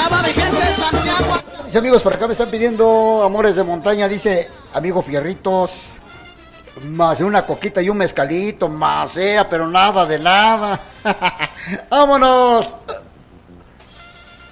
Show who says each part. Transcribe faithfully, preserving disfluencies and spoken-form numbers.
Speaker 1: Mis amigos, por acá me están pidiendo Amores de Montaña. Dice, amigo Fierritos, más una coquita y un mezcalito, más sea, pero nada de nada. ¡Vámonos!